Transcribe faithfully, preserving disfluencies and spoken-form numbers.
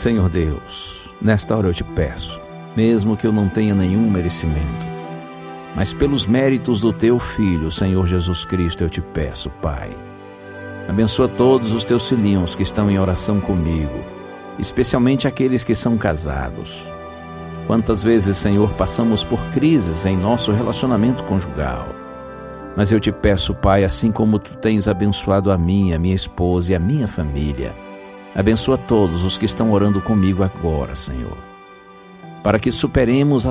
Senhor Deus, nesta hora eu te peço, mesmo que eu não tenha nenhum merecimento, mas pelos méritos do teu Filho, Senhor Jesus Cristo, eu te peço, Pai. Abençoa todos os teus filhinhos que estão em oração comigo, especialmente aqueles que são casados. Quantas vezes, Senhor, passamos por crises em nosso relacionamento conjugal. Mas eu te peço, Pai, assim como tu tens abençoado a mim, a minha esposa e a minha família, abençoa todos os que estão orando comigo agora, Senhor, para que superemos